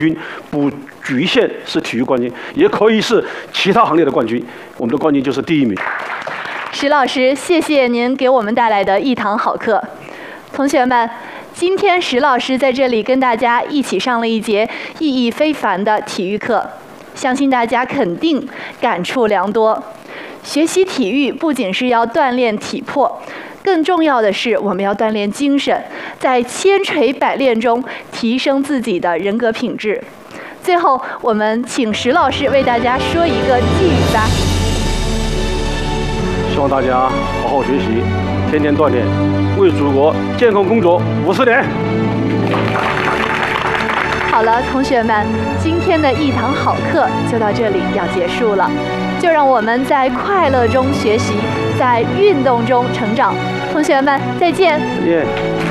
军，不局限是体育冠军，也可以是其他行业的冠军。我们的冠军就是第1名。 石老师，谢谢您给我们带来的一堂好课。同学们，今天石老师在这里跟大家一起上了一节意义非凡的体育课，相信大家肯定感触良多。学习体育不仅是要锻炼体魄，更重要的是我们要锻炼精神，在千锤百炼中提升自己的人格品质。最后，我们请石老师为大家说一个寄语吧。 希望大家好好学习，天天锻炼，为祖国健康工作50年。 好了，同学们，今天的一堂好课就到这里要结束了。就让我们在快乐中学习，在运动中成长。同学们，再见。 再见。